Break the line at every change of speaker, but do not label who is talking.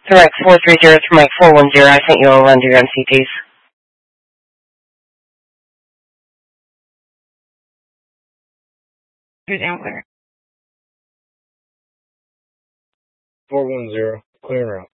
Direct 430 to Mike 410. I sent you all under your MCTs. Who's Antler?
410, clear out.